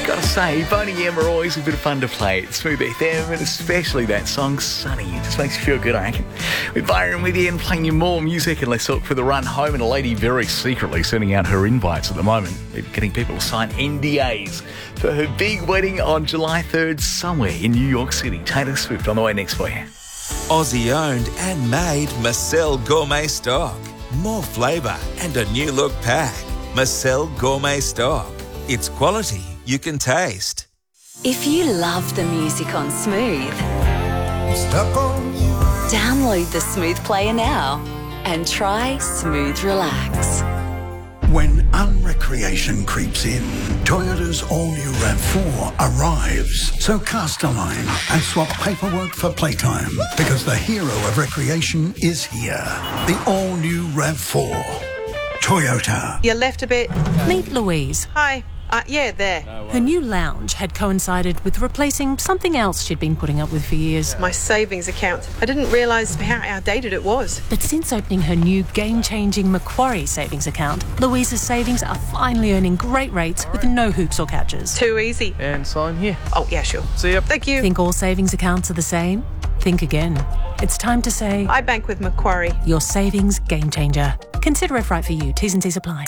Gotta say, Boney M are always a bit of fun to play at Smooth FM, and especially that song, Sunny. It just makes you feel good, I reckon. With Byron with you and playing you more music, and let's talk for the run home. And a lady very secretly sending out her invites at the moment, getting people to sign NDAs for her big wedding on July 3rd somewhere in New York City. Taylor Swift on the way next for you. Aussie owned and made Marcel Gourmet Stock. More flavour and a new look pack. Marcel Gourmet Stock. It's quality you can taste. If you love the music on Smooth, download the Smooth Player now and try Smooth Relax. When unrecreation creeps in, Toyota's all-new RAV4 arrives. So cast a line and swap paperwork for playtime, because the hero of recreation is here. The all-new RAV4. Toyota. You left a bit. Meet Louise. Hi. Yeah, there. Her new lounge had coincided with replacing something else she'd been putting up with for years. My savings account. I didn't realise how outdated it was. But since opening her new game-changing Macquarie savings account, Louise's savings are finally earning great rates with no hoops or catches. Too easy. And sign here. Oh, yeah, sure. See ya. Thank you. Think all savings accounts are the same? Think again. It's time to say, I bank with Macquarie. your savings game changer. Consider if right for you. T's and C's apply.